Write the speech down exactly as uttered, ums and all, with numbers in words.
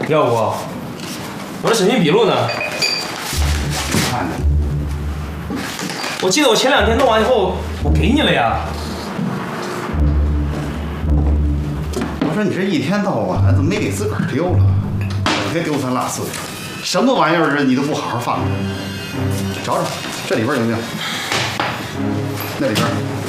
要不，我的审讯笔录呢？ 看着。 我记得我前两天弄完以后，我给你了呀。 我说你这一天到晚怎么没给自个儿丢了？整天丢三落四的，什么玩意儿你都不好好放着。找找，这里边有没有？那里边。